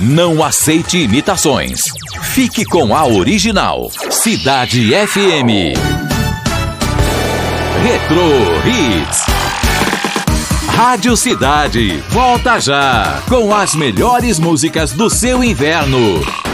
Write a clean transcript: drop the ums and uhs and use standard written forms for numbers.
Não aceite imitações. Fique com a original. Cidade FM. Retro Hits. Rádio Cidade. Volta já com as melhores músicas do seu inverno.